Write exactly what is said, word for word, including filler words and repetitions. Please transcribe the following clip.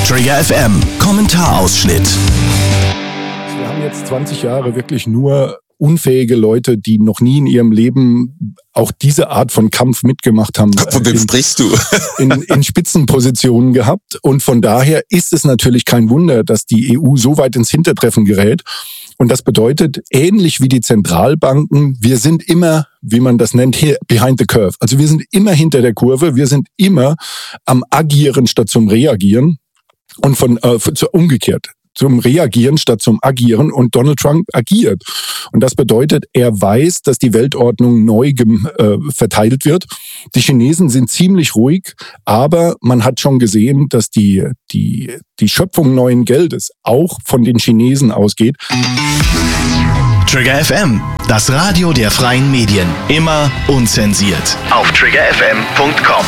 Trigger F M, Kommentarausschnitt. Wir haben jetzt zwanzig Jahre wirklich nur unfähige Leute, die noch nie in ihrem Leben auch diese Art von Kampf mitgemacht haben. Von wem sprichst du? in, in Spitzenpositionen gehabt. Und von daher ist es natürlich kein Wunder, dass die E U so weit ins Hintertreffen gerät. Und das bedeutet, ähnlich wie die Zentralbanken, wir sind immer, wie man das nennt, hier behind the curve. Also wir sind immer hinter der Kurve, wir sind immer am Agieren statt zum Reagieren und von äh, umgekehrt. Zum Reagieren statt zum Agieren, und Donald Trump agiert. Und das bedeutet, er weiß, dass die Weltordnung neu gem- äh, verteilt wird. Die Chinesen sind ziemlich ruhig, aber man hat schon gesehen, dass die, die, die Schöpfung neuen Geldes auch von den Chinesen ausgeht. Trigger F M, das Radio der freien Medien. Immer unzensiert. Auf trigger f m punkt com.